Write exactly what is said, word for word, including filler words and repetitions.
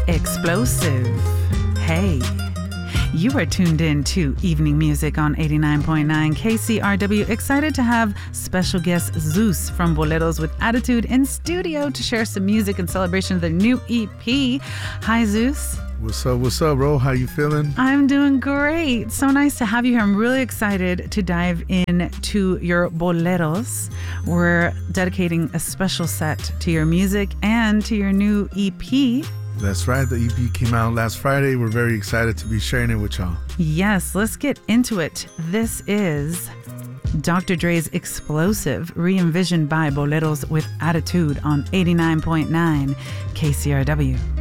Explosive. Hey, you are tuned in to Evening Music on eighty-nine point nine K C R W. Excited to have special guest Zeus from Boleros with Attitude in studio to share some music in celebration of their new E P. Hi, Zeus. What's up, what's up, Ro? How you feeling? I'm doing great. So nice to have you here. I'm really excited to dive into your boleros. We're dedicating a special set to your music and to your new E P. That's right. The E P came out last Friday. We're very excited to be sharing it with y'all. Yes, let's get into it. This is Doctor Dre's Explosive, re-envisioned by Boleros with Attitude on eighty-nine point nine K C R W.